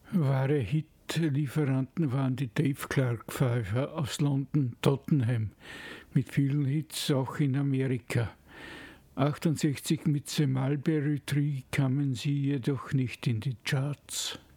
Wahre Hitlieferanten waren die Dave Clark Five aus London, Tottenham, mit vielen Hits auch in Amerika. 68 mit The Mulberry Tree kamen sie jedoch nicht in die Charts.